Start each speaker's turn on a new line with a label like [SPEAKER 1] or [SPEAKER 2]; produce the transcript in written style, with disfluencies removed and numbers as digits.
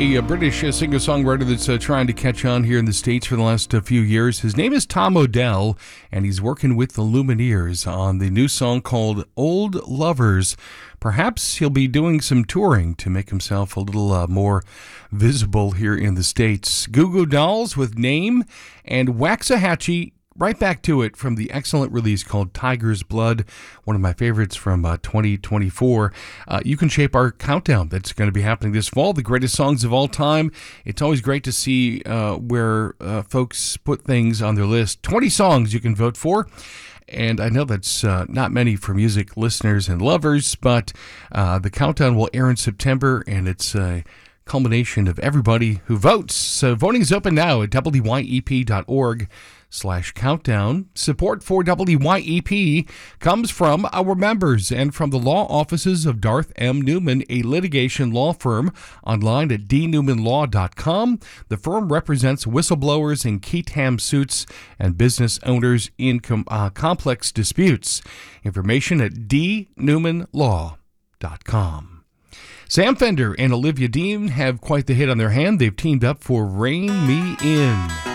[SPEAKER 1] a British singer-songwriter that's trying to catch on here in the States for the last few years. His name is Tom Odell, and he's working with the Lumineers on the new song called Old Lovers. Perhaps he'll be doing some touring to make himself a little more visible here in the States. Goo Goo Dolls with Name, and Waxahachie, right back to it from the excellent release called Tiger's Blood, one of my favorites from 2024. You can shape our countdown that's going to be happening this fall, the greatest songs of all time. It's always great to see where folks put things on their list. 20 songs you can vote for. And I know that's not many for music listeners and lovers, but the countdown will air in September, and it's a culmination of everybody who votes. So voting is open now at wyep.org/countdown. Support for WYEP comes from our members and from the law offices of Darth M. Newman, a litigation law firm, online at dnewmanlaw.com. The firm represents whistleblowers in qui tam suits and business owners in complex disputes. Information at dnewmanlaw.com. Sam Fender and Olivia Dean have quite the hit on their hand. They've teamed up for Rein Me In.